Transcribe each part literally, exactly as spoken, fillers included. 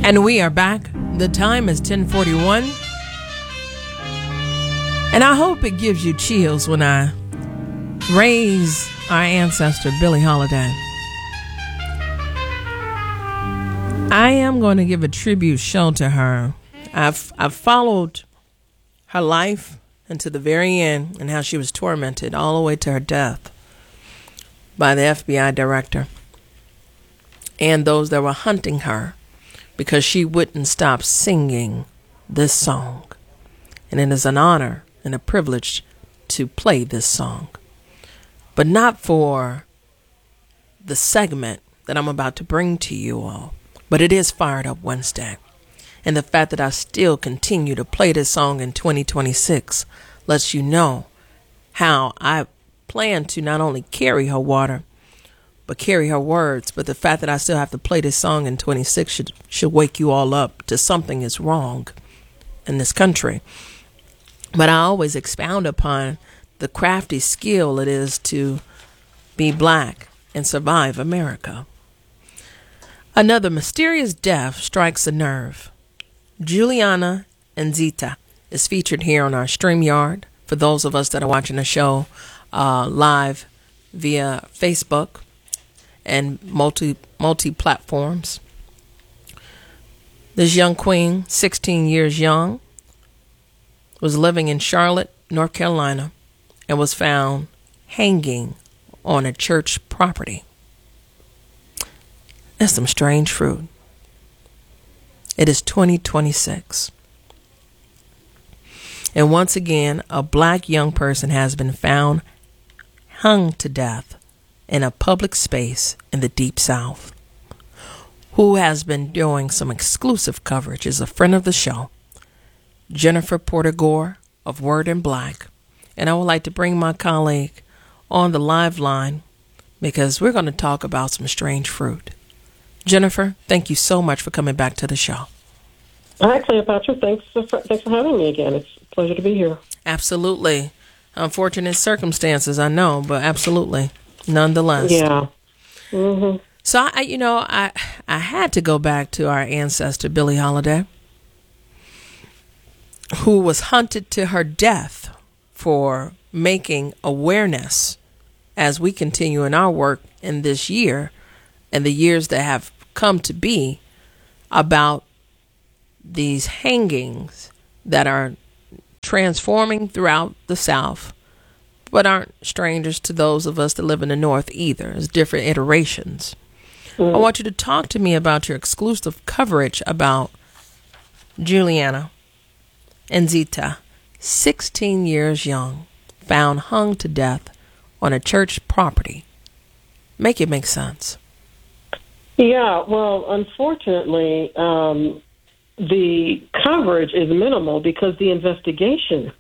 And we are back. The time is ten forty-one. And I hope it gives you chills when I raise our ancestor, Billie Holiday. I am going to give a tribute show to her. I've, I've followed her life until the very end and how she was tormented all the way to her death by the F B I director and those that were hunting her because she wouldn't stop singing this song. And it is an honor and a privilege to play this song, but not for the segment that I'm about to bring to you all, but it is Fired Up Wednesday. And the fact that I still continue to play this song in twenty twenty-six lets you know how I plan to not only carry her water, but carry her words. But the fact that I still have to play this song in twenty-six should, should wake you all up to something is wrong in this country. But I always expound upon the crafty skill it is to be black and survive America. Another mysterious death strikes a nerve. Juliana Nzita is featured here on our StreamYard for those of us that are watching the show uh, live via Facebook and multi multi platforms. This young queen, sixteen years young, was living in Charlotte, North Carolina, and was found hanging on a church property. That's some strange fruit. It is twenty twenty-six. And once again, a black young person has been found hung to death in a public space in the Deep South. Who has been doing some exclusive coverage is a friend of the show, Jennifer Porter Gore of Word in Black. And I would like to bring my colleague on the live line because we're going to talk about some strange fruit. Jennifer, thank you so much for coming back to the show. Hi, Cleopatra. Thanks for, thanks for having me again. It's a pleasure to be here. Absolutely. Unfortunate circumstances, I know, but absolutely. Nonetheless. Yeah. Mm-hmm. So, I, you know, I I had to go back to our ancestor, Billie Holiday, who was hunted to her death for making awareness as we continue in our work in this year and the years that have come to be about these hangings that are transforming throughout the South, but aren't strangers to those of us that live in the North either. It's different iterations. Mm. I want you to talk to me about your exclusive coverage about Juliana Nzita, sixteen years young, found hung to death on a church property. Make it make sense. Yeah, well, unfortunately, um, the coverage is minimal because the investigation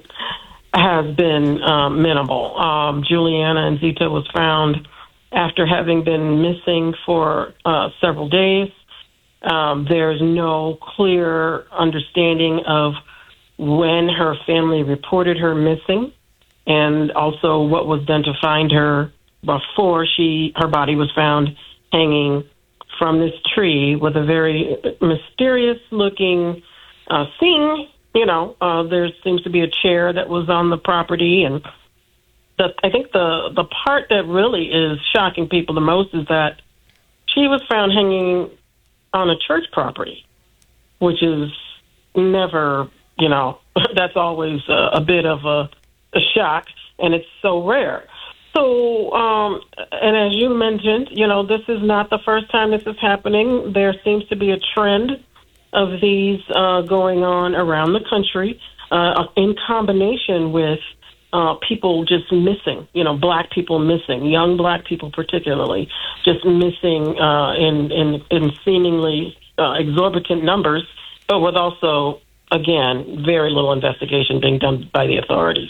has been um, minimal. Um, Juliana Nzita was found after having been missing for uh, several days. Um, there's no clear understanding of when her family reported her missing and also what was done to find her before she her body was found hanging from this tree with a very mysterious-looking uh, thing. You know, uh, there seems to be a chair that was on the property, and the, I think the the part that really is shocking people the most is that she was found hanging on a church property, which is never, you know, that's always a, a bit of a, a shock, and it's so rare. So, um, and as you mentioned, you know, this is not the first time this is happening. There seems to be a trend of these uh, going on around the country uh, in combination with uh, people just missing, you know, black people missing, young black people particularly, just missing uh, in, in, in seemingly uh, exorbitant numbers, but with also, again, very little investigation being done by the authorities.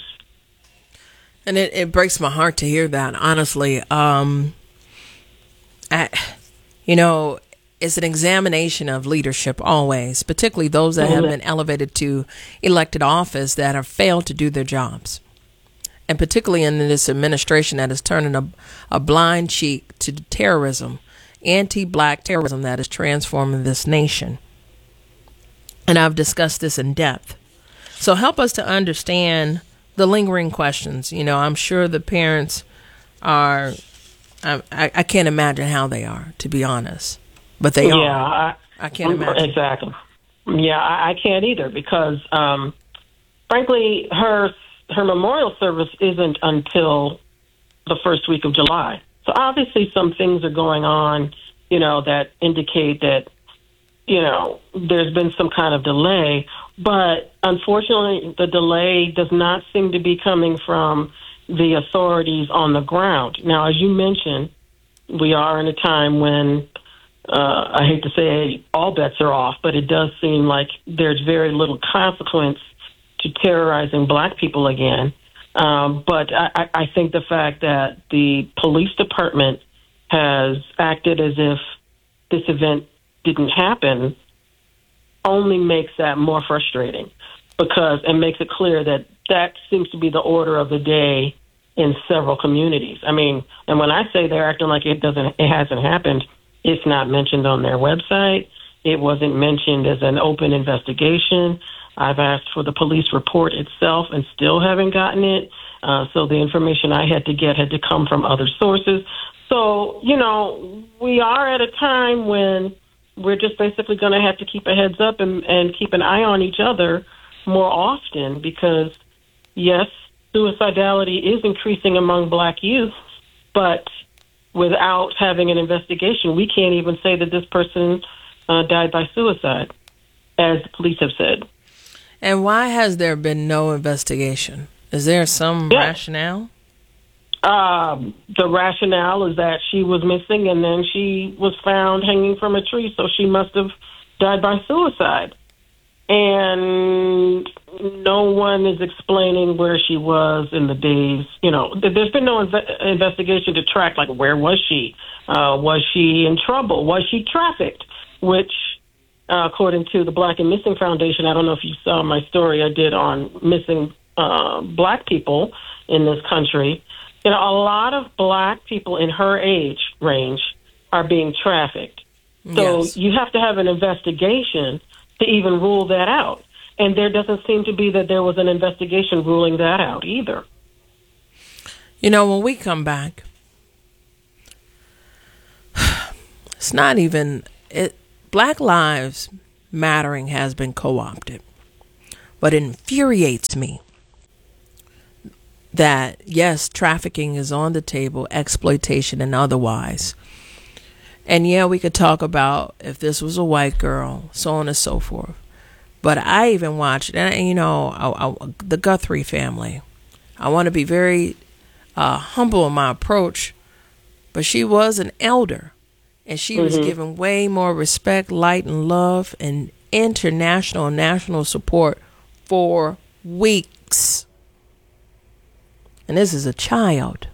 And it, it breaks my heart to hear that, honestly. Um, I, you know, it's an examination of leadership always, particularly those that have been elevated to elected office that have failed to do their jobs. And particularly in this administration that is turning a, a blind cheek to terrorism, anti-black terrorism that is transforming this nation. And I've discussed this in depth. So help us to understand the lingering questions. You know, I'm sure the parents are, I, I, I can't imagine how they are, to be honest. But they yeah, are. I, I can't imagine. Exactly. Yeah, I, I can't either because, um, frankly, her her memorial service isn't until the first week of July. So obviously some things are going on, you know, that indicate that, you know, there's been some kind of delay. But unfortunately, the delay does not seem to be coming from the authorities on the ground. Now, as you mentioned, we are in a time when, uh, I hate to say all bets are off, but it does seem like there's very little consequence to terrorizing black people again. Um, but I, I think the fact that the police department has acted as if this event didn't happen only makes that more frustrating because it makes it clear that that seems to be the order of the day in several communities. I mean, and when I say they're acting like it doesn't, it hasn't happened, it's not mentioned on their website. It wasn't mentioned as an open investigation. I've asked for the police report itself and still haven't gotten it. Uh, so the information I had to get had to come from other sources. So, you know, we are at a time when we're just basically going to have to keep a heads up and, and keep an eye on each other more often because, yes, suicidality is increasing among black youth, but without having an investigation, we can't even say that this person uh, died by suicide, as the police have said. And why has there been no investigation? Is there some yeah. rationale? Um, the rationale is that she was missing and then she was found hanging from a tree, so she must have died by suicide. And no one is explaining where she was in the days, you know, there's been no inve- investigation to track, like, where was she? Uh, was she in trouble? Was she trafficked? Which, uh, according to the Black and Missing Foundation, I don't know if you saw my story I did on missing uh, black people in this country. You know, a lot of black people in her age range are being trafficked. So yes. You have to have an investigation to even rule that out. And there doesn't seem to be that there was an investigation ruling that out either. You know, when we come back, it's not even, it, Black Lives Mattering has been co-opted. But it infuriates me that, yes, trafficking is on the table, exploitation and otherwise. And yeah, we could talk about if this was a white girl, so on and so forth. But I even watched, and you know, I, I, the Guthrie family. I want to be very uh, humble in my approach, but she was an elder, and she mm-hmm. was given way more respect, light, and love, and international and national support for weeks. And this is a child.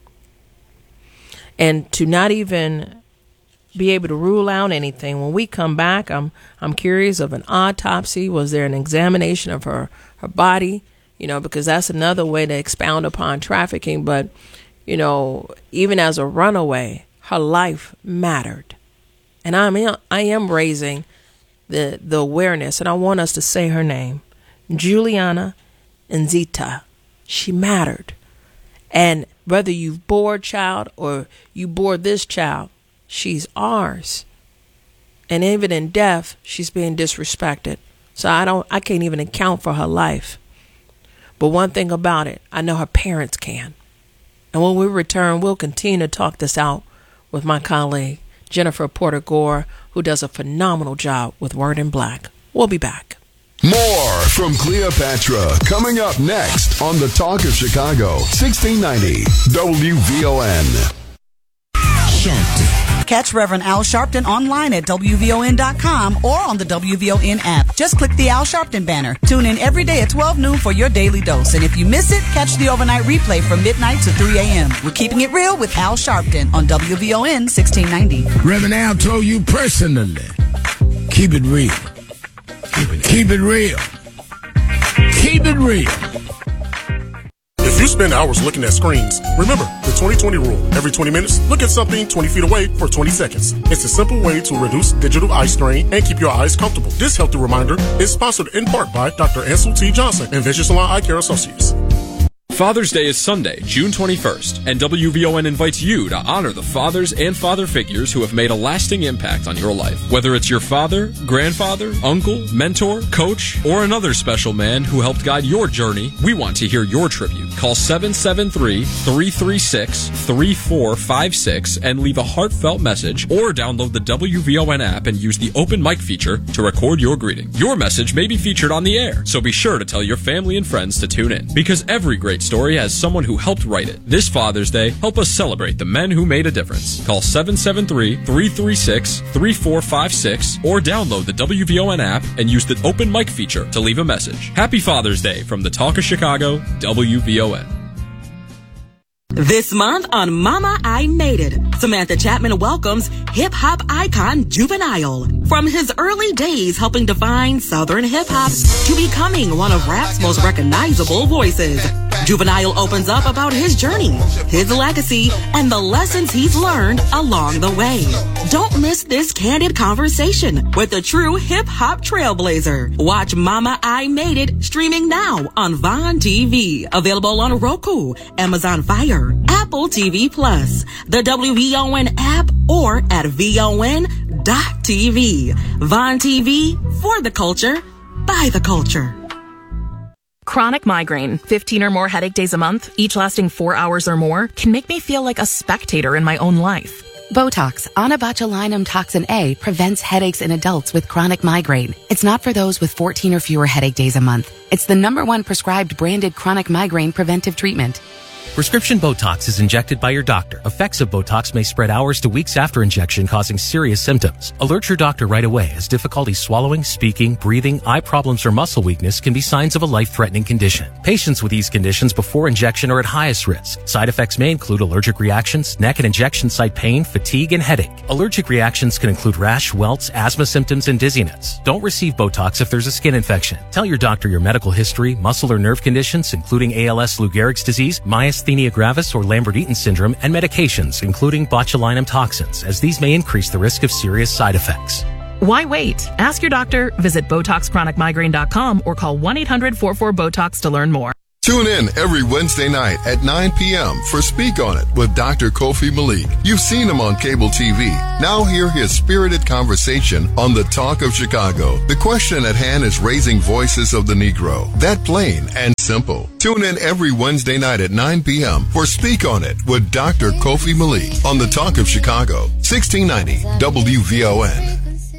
And to not even be able to rule out anything. When we come back, I'm I'm curious of an autopsy. Was there an examination of her, her body? You know, because that's another way to expound upon trafficking. But, you know, even as a runaway, her life mattered. And I'm I am raising the the awareness, and I want us to say her name. Juliana Nzita. She mattered. And whether you bore a child or you bore this child, she's ours. And even in death, she's being disrespected. So I don't I can't even account for her life. But one thing about it, I know her parents can. And when we return, we'll continue to talk this out with my colleague, Jennifer Porter Gore, who does a phenomenal job with Word in Black. We'll be back. More from Cleopatra coming up next on the Talk of Chicago, sixteen ninety W V O N. Sharpton. Catch Reverend Al Sharpton online at W V O N dot com or on the W V O N app. Just click the Al Sharpton banner. Tune in every day at twelve noon for your daily dose. And if you miss it, catch the overnight replay from midnight to three a.m. We're keeping it real with Al Sharpton on W V O N sixteen ninety. Reverend Al told you personally, keep it real. Keep it, keep it real. Keep it real. If You spend hours looking at screens. Remember the twenty twenty rule. Every twenty minutes, look at something twenty feet away for twenty seconds. It's a simple way to reduce digital eye strain and keep your eyes comfortable. This healthy reminder is sponsored in part by Doctor Ansel T. Johnson and Vision Salon Eye Care Associates. Father's Day is Sunday, June twenty-first, and W V O N invites you to honor the fathers and father figures who have made a lasting impact on your life. Whether it's your father, grandfather, uncle, mentor, coach, or another special man who helped guide your journey, we want to hear your tribute. Call seven seven three, three three six, three four five six and leave a heartfelt message, or download the W V O N app and use the open mic feature to record your greeting. Your message may be featured on the air, so be sure to tell your family and friends to tune in, because every great story has someone who helped write it. This Father's Day, help us celebrate the men who made a difference. Call seven seven three, three three six, three four five six or download the W V O N app and use the open mic feature to leave a message. Happy Father's Day from the Talk of Chicago, W V O N. This month on Mama, I Made It, Samantha Chapman welcomes hip-hop icon Juvenile. From his early days helping define Southern hip-hop to becoming one of rap's most recognizable voices, Juvenile opens up about his journey, his legacy, and the lessons he's learned along the way. Don't miss this candid conversation with the true hip-hop trailblazer. Watch Mama, I Made It streaming now on Vaughn T V. Available on Roku, Amazon Fire, Apple T V Plus, the W V O N app, or at V O N dot T V. Vaughn T V, for the culture, by the culture. Chronic migraine, fifteen or more headache days a month, each lasting four hours or more, can make me feel like a spectator in my own life. Botox, onabotulinum toxin A, prevents headaches in adults with chronic migraine. It's not for those with fourteen or fewer headache days a month. It's the number one prescribed branded chronic migraine preventive treatment. Prescription Botox is injected by your doctor. Effects of Botox may spread hours to weeks after injection, causing serious symptoms. Alert your doctor right away, as difficulty swallowing, speaking, breathing, eye problems, or muscle weakness can be signs of a life-threatening condition. Patients with these conditions before injection are at highest risk. Side effects may include allergic reactions, neck and injection site pain, fatigue, and headache. Allergic reactions can include rash, welts, asthma symptoms, and dizziness. Don't receive Botox if there's a skin infection. Tell your doctor your medical history, muscle or nerve conditions, including A L S, Lou Gehrig's disease, myasthenia gravis, or Lambert-Eaton syndrome, and medications, including botulinum toxins, as these may increase the risk of serious side effects. Why wait? Ask your doctor, visit Botox Chronic Migraine dot com, or call one eight hundred four four BOTOX to learn more. Tune in every Wednesday night at nine p.m. for Speak On It with Doctor Kofi Malik. You've seen him on cable T V. Now hear his spirited conversation on the Talk of Chicago. The question at hand is raising voices of the Negro. That plain and simple. Tune in every Wednesday night at nine p.m. for Speak On It with Doctor Kofi Malik on the Talk of Chicago, sixteen ninety W V O N.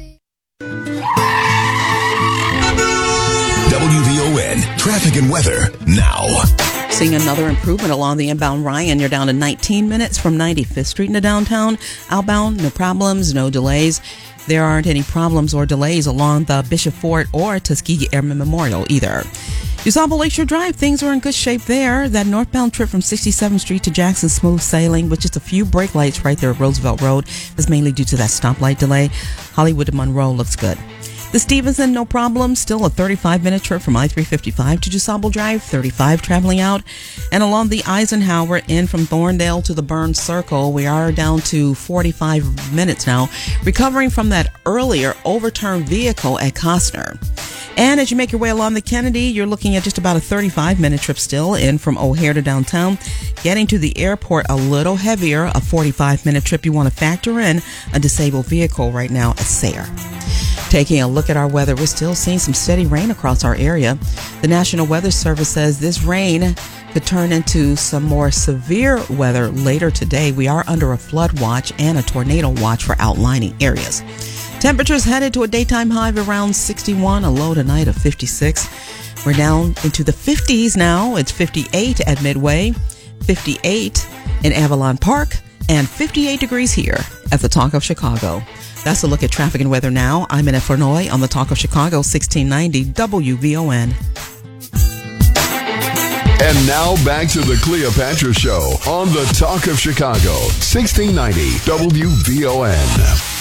W V O N traffic and weather now. Seeing another improvement along the inbound Ryan. You're down to nineteen minutes from ninety-fifth Street into downtown. Outbound, no problems, no delays. There aren't any problems or delays along the Bishop Ford or Tuskegee Airmen Memorial either. DuSable Lakeshore Drive, things are in good shape there. That northbound trip from sixty-seventh Street to Jackson, smooth sailing with just a few brake lights right there at Roosevelt Road. That's mainly due to that stoplight delay. Hollywood to Monroe looks good. The Stevenson, no problem. Still a thirty-five minute trip from I three fifty-five to DuSable Drive, thirty-five traveling out. And along the Eisenhower in from Thorndale to the Burns Circle, we are down to forty-five minutes now, recovering from that earlier overturned vehicle at Costner. And as you make your way along the Kennedy, you're looking at just about a thirty-five minute trip still in from O'Hare to downtown. Getting to the airport a little heavier, a forty-five minute trip. You want to factor in a disabled vehicle right now at Sayre. Taking a look at our weather, we're still seeing some steady rain across our area. The National Weather Service says this rain could turn into some more severe weather later today. We are under a flood watch and a tornado watch for outlining areas. Temperatures headed to a daytime high of around sixty-one, a low tonight of fifty-six. We're down into the fifties now. It's fifty-eight at Midway, fifty-eight in Avalon Park, and fifty-eight degrees here at the Talk of Chicago. That's a look at traffic and weather now. I'm Annette Fornoy on the Talk of Chicago, sixteen ninety W V O N. And now back to the Cleopatra Show on the Talk of Chicago, sixteen ninety W V O N.